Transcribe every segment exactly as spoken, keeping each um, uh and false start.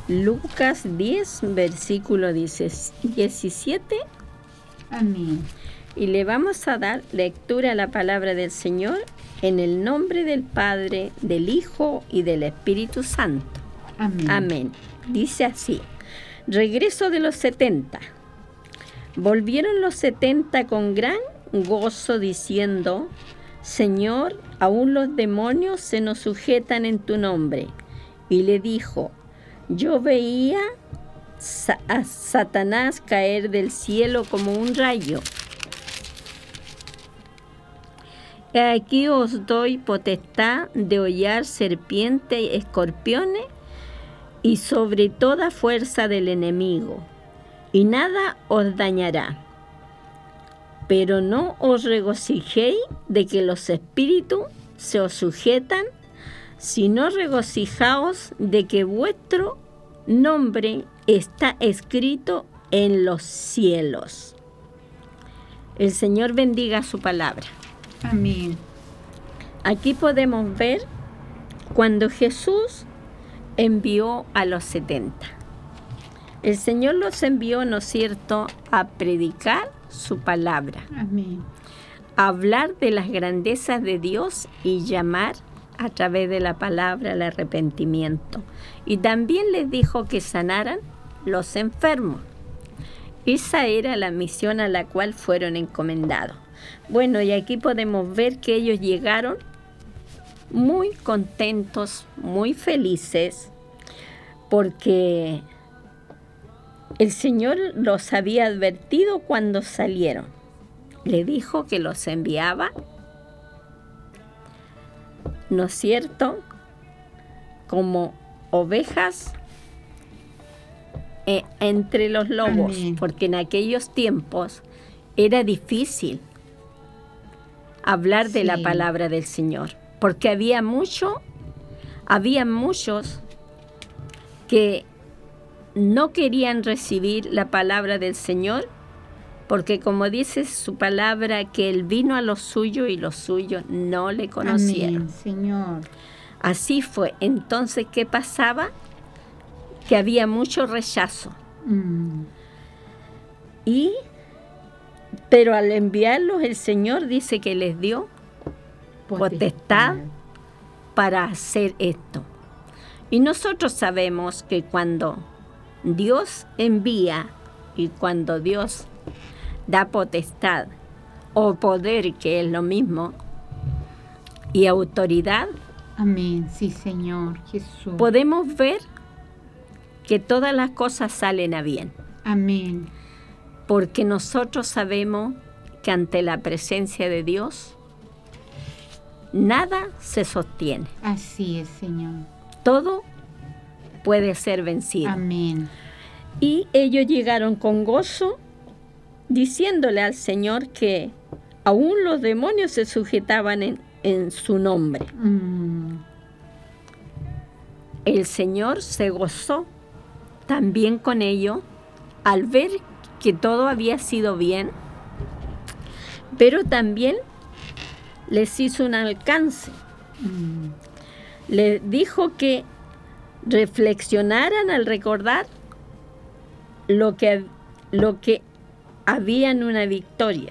Lucas diez, versículo diecisiete. Amén. Y le vamos a dar lectura a la palabra del Señor en el nombre del Padre, del Hijo y del Espíritu Santo. Amén. Amén. Dice así: regreso de los setenta. Volvieron los setenta con gran gozo diciendo: Señor, aún los demonios se nos sujetan en tu nombre. Y le dijo: yo veía a Satanás caer del cielo como un rayo. He aquí os doy potestad de hollar serpientes y escorpiones y sobre toda fuerza del enemigo, y nada os dañará. Pero no os regocijéis de que los espíritus se os sujetan, sino regocijaos de que vuestro nombre está escrito en los cielos. El Señor bendiga su palabra. Amén. Aquí podemos ver cuando Jesús envió a los setenta. El Señor los envió, ¿no es cierto?, a predicar su palabra. Amén. A hablar de las grandezas de Dios y llamar a través de la palabra al arrepentimiento. Y también les dijo que sanaran los enfermos. Esa era la misión a la cual fueron encomendados. Bueno, y aquí podemos ver que ellos llegaron muy contentos, muy felices, porque el Señor los había advertido cuando salieron. Le dijo que los enviaba, ¿no es cierto?, como ovejas eh, entre los lobos. Amén. Porque en aquellos tiempos era difícil hablar sí. de la palabra del Señor, porque había mucho, había muchos que no querían recibir la palabra del Señor, porque como dice su palabra, que Él vino a los suyos y los suyos no le conocieron. Amén, Señor. Así fue. Entonces, ¿qué pasaba? Que había mucho rechazo. Mm. Y, pero al enviarlos, el Señor dice que les dio potestad, potestad para hacer esto. Y nosotros sabemos que cuando Dios envía y cuando Dios da potestad o poder, que es lo mismo, y autoridad, amén, sí, Señor Jesús, podemos ver que todas las cosas salen a bien. Amén. Porque nosotros sabemos que ante la presencia de Dios nada se sostiene. Así es, Señor. Todo puede ser vencido. Amén. Y ellos llegaron con gozo, diciéndole al Señor que aún los demonios se sujetaban en, en su nombre. Mm. El Señor se gozó también con ellos al ver que todo había sido bien, pero también les hizo un alcance. Mm. Les dijo que reflexionaran al recordar lo que, lo que había en una victoria.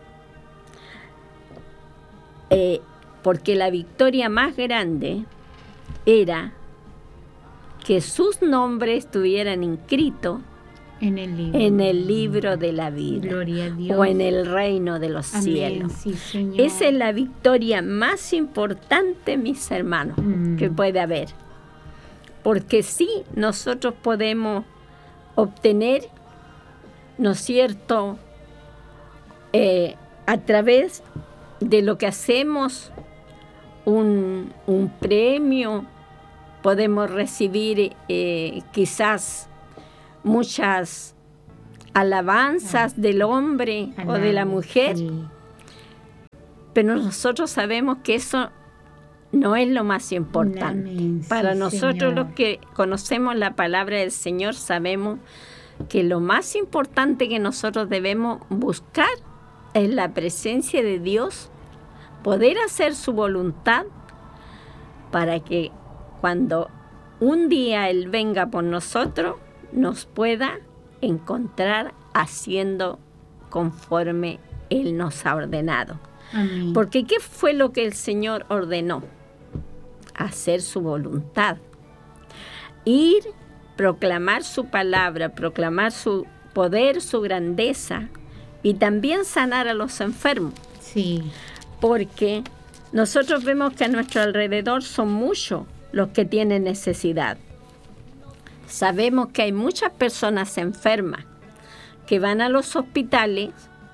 Eh, porque la victoria más grande era que sus nombres estuvieran inscritos en el libro, en el libro de la vida. Gloria a Dios. O en el reino de los Amén, cielos. sí, Señor. Esa es la victoria más importante, mis hermanos, mm. que puede haber. Porque sí, nosotros podemos obtener, ¿no es cierto?, eh, a través de lo que hacemos, un, un premio, podemos recibir eh, quizás muchas alabanzas del hombre Alabas, o de la mujer, sí. Pero nosotros sabemos que eso no es lo más importante. Amén, Para sí, nosotros Señor. Los que conocemos la palabra del Señor sabemos que lo más importante que nosotros debemos buscar es la presencia de Dios, poder hacer su voluntad para que cuando un día Él venga por nosotros, nos pueda encontrar haciendo conforme Él nos ha ordenado. Amén. Porque ¿qué fue lo que el Señor ordenó? Hacer su voluntad. Ir, proclamar su palabra, proclamar su poder, su grandeza y también sanar a los enfermos. Sí. Porque nosotros vemos que a nuestro alrededor son muchos los que tienen necesidad. Sabemos que hay muchas personas enfermas que van a los hospitales,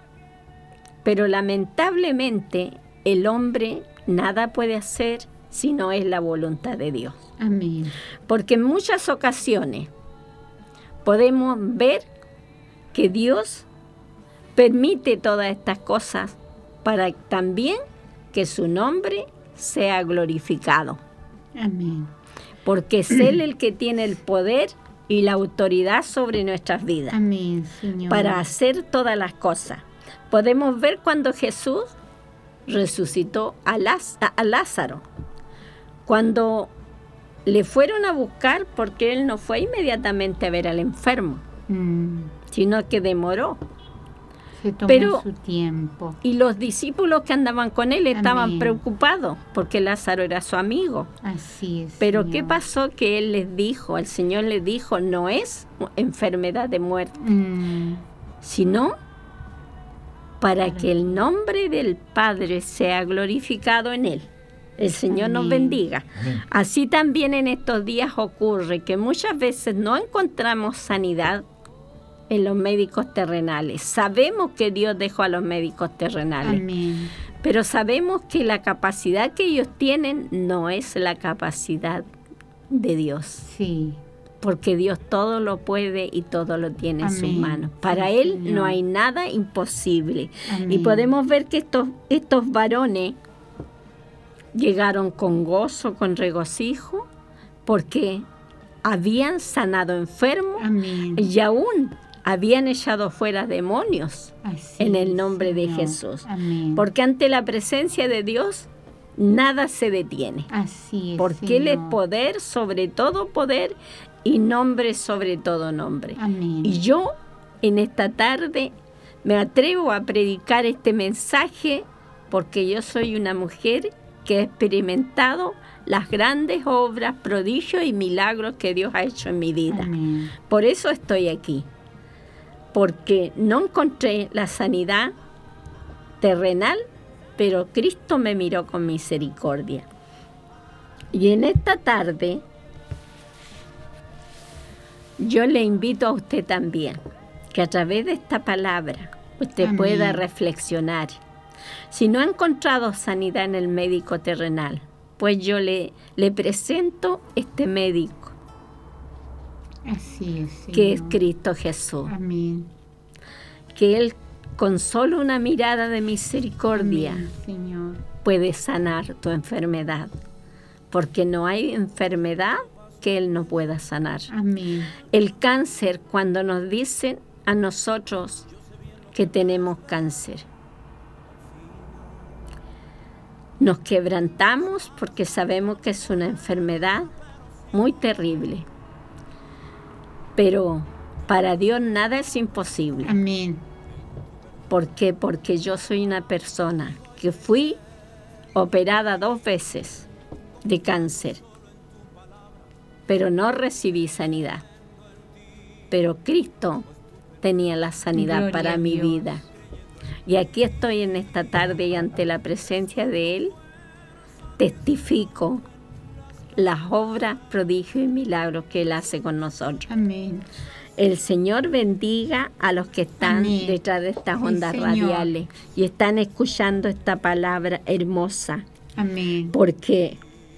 pero lamentablemente el hombre nada puede hacer si no es la voluntad de Dios. Amén. Porque en muchas ocasiones podemos ver que Dios permite todas estas cosas para también que su nombre sea glorificado. Amén. Porque es Él el que tiene el poder y la autoridad sobre nuestras vidas. Amén, Señor. Para hacer todas las cosas. Podemos ver cuando Jesús resucitó a, Laz- a Lázaro. Cuando le fueron a buscar, porque Él no fue inmediatamente a ver al enfermo, Mm, sino que demoró. se tomó Pero- su tiempo. Y los discípulos que andaban con Él estaban Amén. preocupados, porque Lázaro era su amigo. Así es. Pero Señor. ¿qué pasó? Que Él les dijo, el Señor les dijo, no es enfermedad de muerte, Mm, sino para que el nombre del Padre sea glorificado en Él. El Señor nos Amén. bendiga. Así también en estos días ocurre que muchas veces no encontramos sanidad en los médicos terrenales. Sabemos que Dios dejó a los médicos terrenales, amén. pero sabemos que la capacidad que ellos tienen no es la capacidad de Dios. Sí. Porque Dios todo lo puede y todo lo tiene en sus Amén. manos. Para Sí, Él Señor. no hay nada imposible. Amén. Y podemos ver que estos, estos varones llegaron con gozo, con regocijo, porque habían sanado enfermos Amén. y aún habían echado fuera demonios Así en el es, nombre de Señor. Jesús. Amén. Porque ante la presencia de Dios, nada se detiene. Así es, Porque Él es Señor. poder sobre todo poder y nombre sobre todo nombre. Amén. Y yo en esta tarde me atrevo a predicar este mensaje porque yo soy una mujer que ha experimentado las grandes obras, prodigios y milagros que Dios ha hecho en mi vida. Amén. Por eso estoy aquí, porque no encontré la sanidad terrenal, pero Cristo me miró con misericordia. Y en esta tarde, yo le invito a usted también, que a través de esta palabra usted Amén. pueda reflexionar. Si no ha encontrado sanidad en el médico terrenal, pues yo le, le presento este médico, Así es, Señor. que es Cristo Jesús. Amén. Que Él con solo una mirada de misericordia Amén, Señor. puede sanar tu enfermedad, porque no hay enfermedad que Él no pueda sanar. Amén. El cáncer, cuando nos dicen a nosotros que tenemos cáncer, nos quebrantamos porque sabemos que es una enfermedad muy terrible, pero para Dios nada es imposible. Amén. ¿Por qué? Porque yo soy una persona que fui operada dos veces de cáncer, pero no recibí sanidad. Pero Cristo tenía la sanidad Gloria para a mi Dios. vida. Y aquí estoy en esta tarde y ante la presencia de Él, testifico las obras, prodigios y milagros que Él hace con nosotros. Amén. El Señor bendiga a los que están Amén. detrás de estas Sí, ondas Señor. radiales y están escuchando esta palabra hermosa, Amén. porque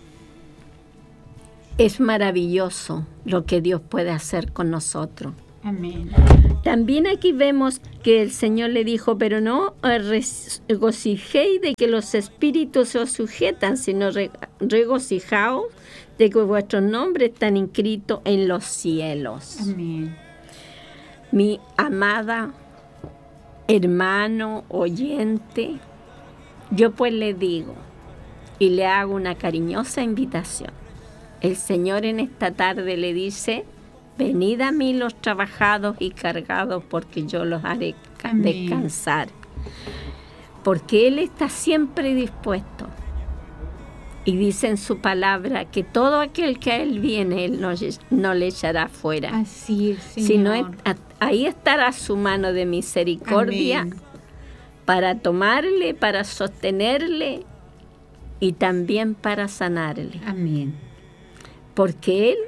es maravilloso lo que Dios puede hacer con nosotros. Amén. También aquí vemos que el Señor le dijo, pero no os regocijéis de que los espíritus se os sujetan, sino re- regocijaos de que vuestros nombres están inscritos en los cielos. Amén. Mi amada hermano, oyente, yo pues le digo y le hago una cariñosa invitación El Señor en esta tarde le dice, venid a mí los trabajados y cargados, porque yo los haré Amén. descansar. Porque Él está siempre dispuesto. Y dice en su palabra que todo aquel que a Él viene, Él no, no le echará fuera. Así es, Señor. Sino es- a- ahí estará su mano de misericordia Amén. para tomarle, para sostenerle y también para sanarle. Amén. Porque Él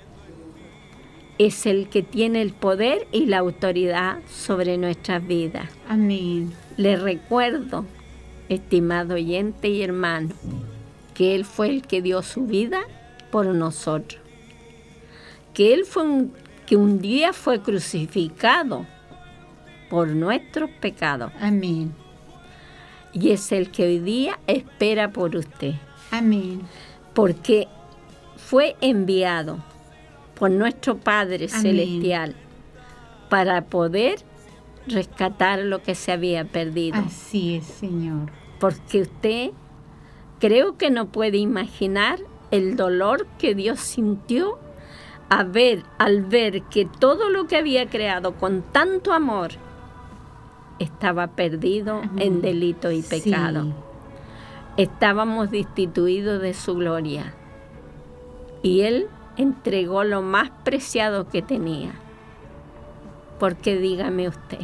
es el que tiene el poder y la autoridad sobre nuestras vidas. Amén. Le recuerdo, estimado oyente y hermano, que Él fue el que dio su vida por nosotros. Que Él fue un, que un día fue crucificado por nuestros pecados. Amén. Y es el que hoy día espera por usted. Amén. Porque fue enviado por nuestro Padre Amén. Celestial para poder rescatar lo que se había perdido. Así es, Señor. Porque usted creo que no puede imaginar el dolor que Dios sintió a ver, al ver que todo lo que había creado con tanto amor estaba perdido Amén. en delito y Sí. pecado. Estábamos destituidos de su gloria. Y Él entregó lo más preciado que tenía. Porque dígame usted,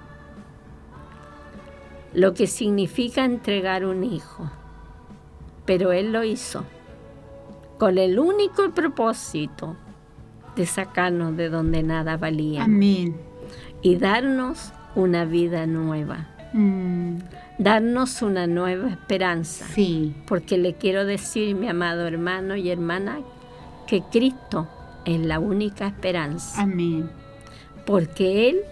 lo que significa entregar un hijo. Pero Él lo hizo con el único propósito de sacarnos de donde nada valía Amén. y darnos una vida nueva, Mm, darnos una nueva esperanza. sí. Porque le quiero decir, mi amado hermano y hermana, que Cristo es la única esperanza. Amén. Porque Él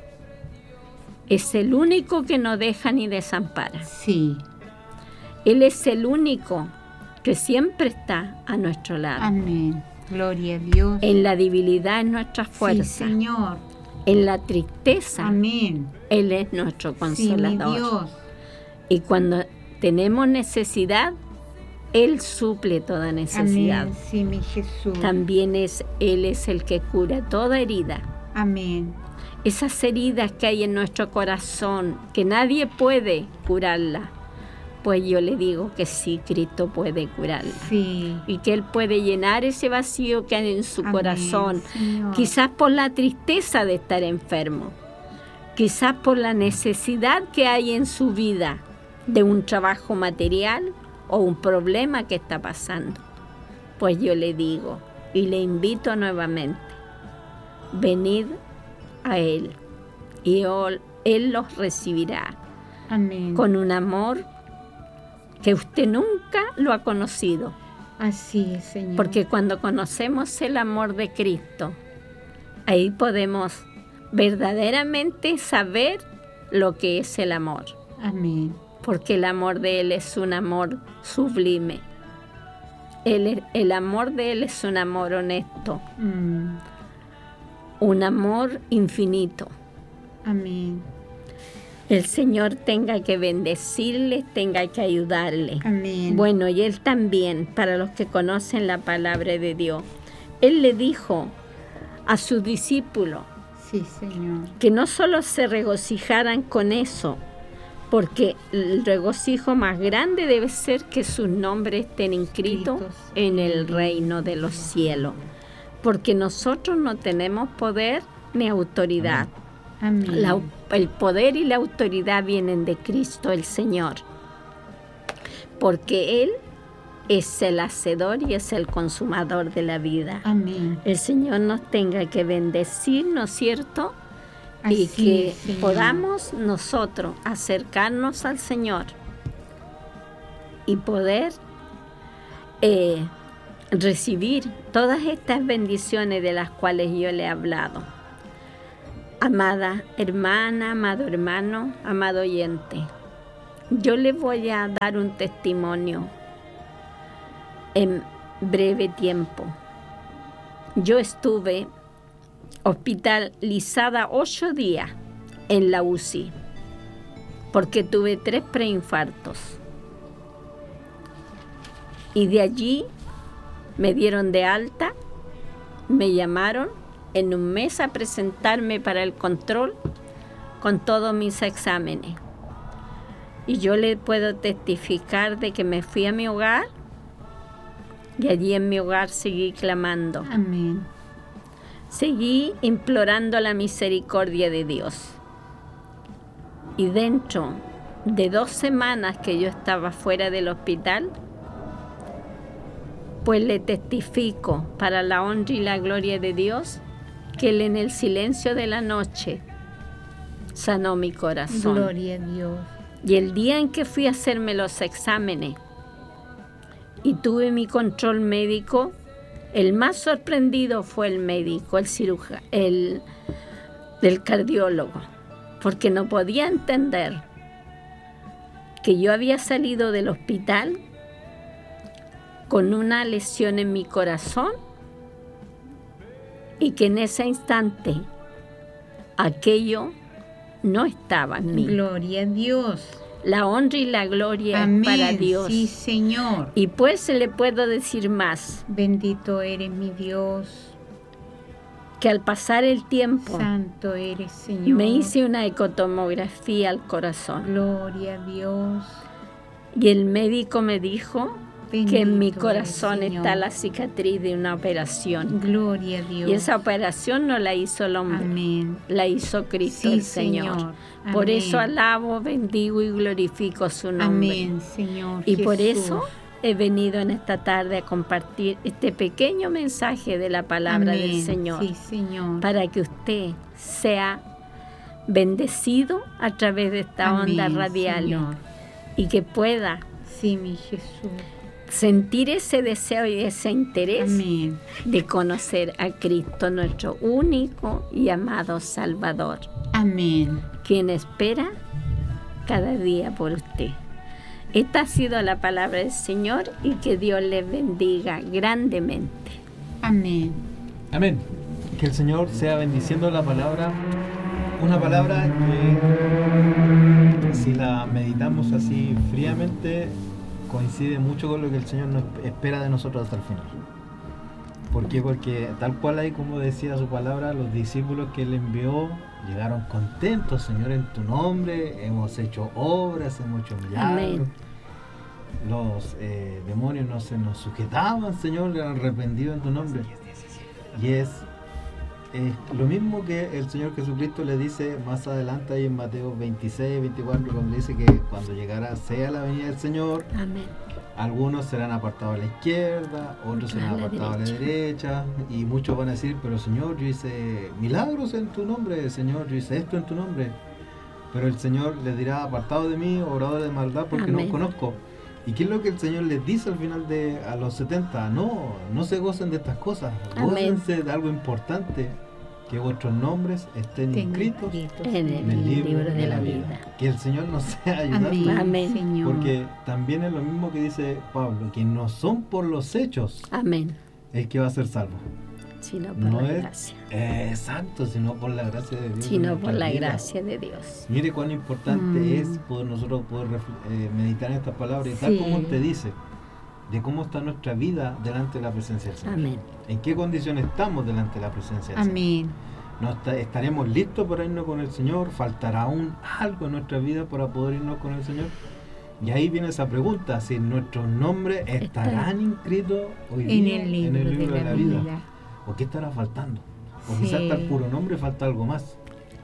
es el único que no deja ni desampara. Sí. Él es el único que siempre está a nuestro lado. Amén. Gloria a Dios. En la debilidad es nuestra Sí, fuerza. Señor. En la tristeza, Amén. Él es nuestro Sí, mi consolador. Dios. Y cuando tenemos necesidad, Él suple toda necesidad. Amén. Sí, mi Jesús. También es Él es el que cura toda herida. Amén. Esas heridas que hay en nuestro corazón, que nadie puede curarla, pues yo le digo que sí, Cristo puede curarla. Sí. Y que Él puede llenar ese vacío que hay en su Amén, corazón, Señor. quizás por la tristeza de estar enfermo, quizás por la necesidad que hay en su vida de un trabajo material o un problema que está pasando. Pues yo le digo y le invito nuevamente, venid a Él y Él Él los recibirá Amén. con un amor que usted nunca lo ha conocido. Así es, Señor. Porque cuando conocemos el amor de Cristo, ahí podemos verdaderamente saber lo que es el amor. Amén. Porque el amor de Él es un amor sublime. El, el amor de Él es un amor honesto, Mm, un amor infinito. Amén. El Señor tenga que bendecirle, tenga que ayudarle. Amén. Bueno, y Él también, para los que conocen la palabra de Dios, Él le dijo a sus discípulos Sí, Señor. que no solo se regocijaran con eso, porque el regocijo más grande debe ser que sus nombres estén inscritos Escritos en el reino de los cielos, porque nosotros no tenemos poder ni autoridad. Amén. La- el poder y la autoridad vienen de Cristo el Señor, porque Él es el hacedor y es el consumador de la vida. Amén. El Señor nos tenga que bendecir, ¿no es cierto? Y Así que es, Señor. podamos nosotros acercarnos al Señor y poder eh, recibir todas estas bendiciones de las cuales yo le he hablado. Amada hermana, amado hermano, amado oyente, yo le voy a dar un testimonio en breve tiempo. Yo estuve hospitalizada ocho días en la U C I porque tuve tres preinfartos. Y de allí Me dieron de alta, me llamaron en un mes a presentarme para el control con todos mis exámenes. Y yo le puedo testificar de que me fui a mi hogar y allí en mi hogar seguí clamando. Amén. Seguí implorando la misericordia de Dios. Y dentro de dos semanas que yo estaba fuera del hospital, pues le testifico para la honra y la gloria de Dios que Él en el silencio de la noche sanó mi corazón. Gloria a Dios. Y el día en que fui a hacerme los exámenes y tuve mi control médico, el más sorprendido fue el médico, el cirujano, el, el cardiólogo, porque no podía entender que yo había salido del hospital con una lesión en mi corazón y que en ese instante aquello no estaba en mí. Gloria a Dios. La honra y la gloria Amén. es para Dios. Sí, Señor. Y pues se le puedo decir más, Bendito eres mi Dios. que al pasar el tiempo Santo eres, Señor. me hice una ecotomografía al corazón Gloria a Dios. y el médico me dijo que en mi Bendito corazón eres, está Señor. la cicatriz de una operación. Gloria a Dios. Y esa operación no la hizo el hombre, Amén. la hizo Cristo Sí, el Señor. Señor. Por Amén. eso alabo, bendigo y glorifico su nombre. Amén, Señor. Y por Jesús. eso he venido en esta tarde a compartir este pequeño mensaje de la palabra Amén. del Señor, Sí, Señor. para que usted sea bendecido a través de esta Amén, onda radial Señor. y que pueda Sí, mi Jesús. sentir ese deseo y ese interés Amén. de conocer a Cristo, nuestro único y amado Salvador, Amén. quien espera cada día por usted. Esta ha sido la palabra del Señor y que Dios les bendiga grandemente. Amén. Amén. Que el Señor sea bendiciendo la palabra, una palabra que si la meditamos así fríamente coincide mucho con lo que el Señor nos espera de nosotros hasta el final. ¿Por qué? Porque tal cual ahí, como decía su palabra, los discípulos que Él envió llegaron contentos. Señor, en tu nombre hemos hecho obras, hemos hecho milagros. Amén. Los eh, demonios no se nos sujetaban, Señor, eran arrepentidos en tu nombre. Y es, es lo mismo que el Señor Jesucristo le dice más adelante ahí en Mateo veintiséis, veinticuatro, cuando dice que cuando llegara sea la venida del Señor, Amén. algunos serán apartados a la izquierda, otros serán A la apartados a la derecha, y muchos van a decir, pero Señor, yo hice milagros en tu nombre, Señor, yo hice esto en tu nombre. Pero el Señor les dirá, apartado de mí, obrador de maldad, porque no Amén. os conozco. ¿Y qué es lo que el Señor les dice al final de a los setenta? No, no se gocen de estas cosas, Amén. gócense de algo importante, que vuestros nombres estén Ten inscritos inscritos en en el libro, de la vida. vida. Que el Señor nos sea ayudando. Amén, Amén. Señor. Porque también es lo mismo que dice Pablo, que no son por los hechos Amén. el que va a ser salvo. Sino por No la es gracia. exacto, sino por la gracia de Dios. en Sino por nuestra la vida. gracia de Dios. Mire cuán importante Mm. es poder nosotros poder refle- eh, meditar en estas palabras y tal Sí. como te dice, de cómo está nuestra vida delante de la presencia del Señor. Amén. En qué condiciones estamos delante de la presencia del Señor. Amén. ¿No está- estaremos listos para irnos con el Señor? ¿Faltará aún algo en nuestra vida para poder irnos con el Señor? Y ahí viene esa pregunta, si nuestros nombres estarán inscritos hoy En día el libro, de la, vida. ¿O qué estará faltando? O Sí. quizás está el puro nombre y falta algo más.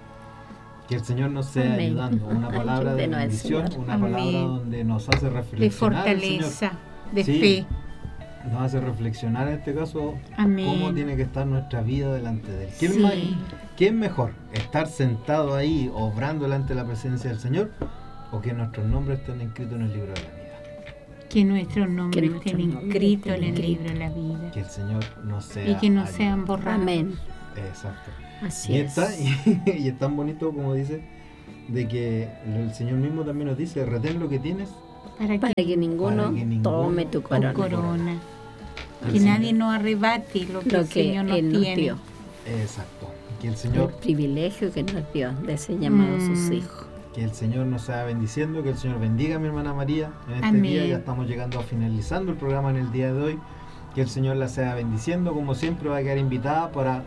Que el Señor nos sea Amén. ayudando. Una palabra de Ayúdenos al bendición, Señor. una Amén. palabra donde nos hace De reflexionar. el Señor. fortaleza, de Sí. fe. Nos hace reflexionar en este caso Amén. cómo tiene que estar nuestra vida delante de Él. ¿Quién, Sí. más- quién mejor? ¿Estar sentado ahí obrando delante de la presencia del Señor? ¿O que nuestros nombres estén inscritos en el libro de la vida? Que nuestros nombres Que nuestros estén nombres inscritos estén en el inscritos. libro de la vida. Que el Señor nos sea Y que no ayuda. sean borrados. Amén. Exacto. Así Y, es. está, y, y es tan bonito como dice, de que el Señor mismo también nos dice, retén lo que tienes. Para Para que que ninguno, Para que ninguno tome tu corona. tome corona. El Que Señor- nadie nos arrebate lo que Lo el que Señor nos Él nos tiene. dio. Exacto. Que el El Señor, privilegio que nos dio de ser llamados sus Mm. hijos. que el Señor nos sea bendiciendo, que el Señor bendiga a mi hermana María en este Amén. día. Ya estamos llegando a finalizando el programa en el día de hoy. Que el Señor la sea bendiciendo. Como siempre, va a quedar invitada para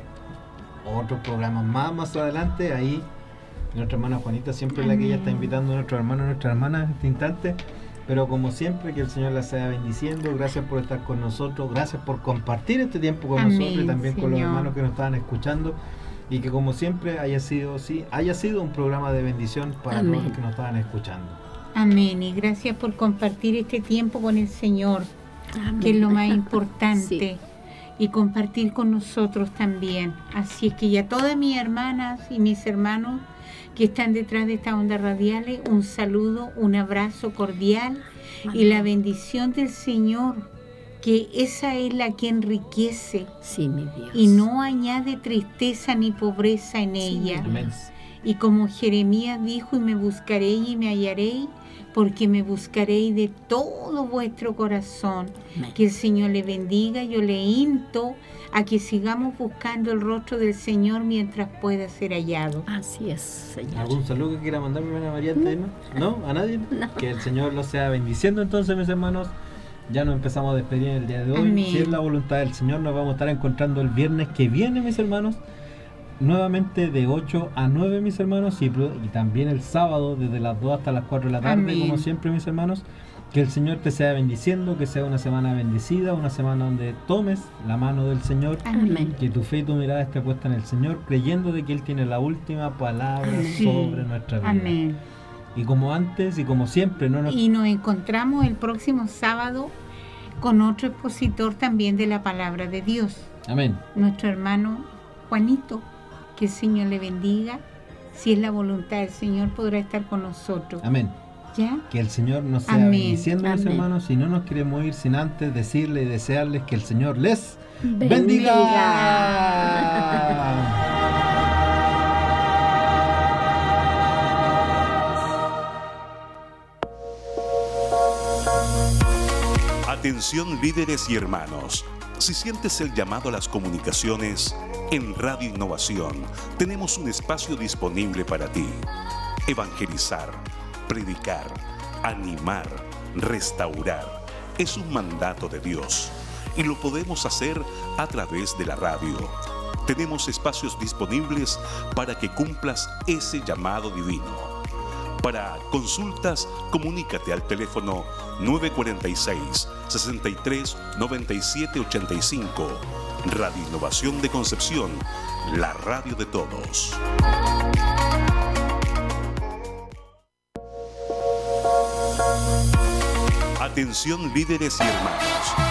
otros programas más más adelante. Ahí nuestra hermana Juanita siempre es la que ella está invitando a nuestros hermanos y nuestras hermanas en este instante. Pero como siempre, que el Señor la sea bendiciendo. Gracias por estar con nosotros, gracias por compartir este tiempo con Amén, nosotros y también con los Señor. hermanos que nos estaban escuchando. Y que como siempre haya sido, sí, haya sido un programa de bendición para Amén. todos los que nos estaban escuchando. Amén. Y gracias por compartir este tiempo con el Señor, Amén. que es lo más importante. Sí. Y compartir con nosotros también. Así es que ya todas mis hermanas y mis hermanos que están detrás de estas ondas radiales, un saludo, un abrazo cordial y la bendición del Señor, que esa es la que enriquece Sí, mi Dios. y no añade tristeza ni pobreza en Sí, ella. mi Amén. Dios. Y como Jeremías dijo, y me buscaréis y me hallaréis, porque me buscaréis de todo vuestro corazón. Amén. Que el Señor le bendiga. Yo le insto a que sigamos buscando el rostro del Señor mientras pueda ser hallado. Así es, Señor. ¿Algún saludo que quiera mandar, mi hermana María? antes de irnos? ¿No? ¿A nadie? No. Que el Señor los sea bendiciendo entonces, mis hermanos. Ya nos empezamos a despedir en el día de hoy. Amén. Si es la voluntad del Señor, nos vamos a estar encontrando el viernes que viene, mis hermanos. Nuevamente de ocho a nueve, mis hermanos. Y, pro- y también el sábado desde las dos hasta las cuatro de la tarde, Amén. como siempre, mis hermanos. Que el Señor te sea bendiciendo, que sea una semana bendecida, una semana donde tomes la mano del Señor. Amén. Que tu fe y tu mirada esté puesta en el Señor, creyendo de que Él tiene la última palabra Amén. sobre nuestra vida. Amén. Y como antes y como siempre, no nos... Y nos encontramos el próximo sábado con otro expositor también de la palabra de Dios, Amén. nuestro hermano Juanito. Que el Señor le bendiga. Si es la voluntad del Señor, podrá estar con nosotros. Amén. ¿Ya? Que el Señor nos sea Amén. bendiciendo, mis Amén. hermanos. Y no nos queremos ir sin antes decirle y desearles que el Señor les Bendiga. bendiga. Atención líderes y hermanos, si sientes el llamado a las comunicaciones, en Radio Innovación tenemos un espacio disponible para ti. Evangelizar, predicar, animar, restaurar, es un mandato de Dios y lo podemos hacer a través de la radio. Tenemos espacios disponibles para que cumplas ese llamado divino. Para consultas, comunícate al teléfono nueve cuatro seis, seis tres, nueve siete ocho cinco. Radio Innovación de Concepción, la radio de todos. Atención líderes y hermanos.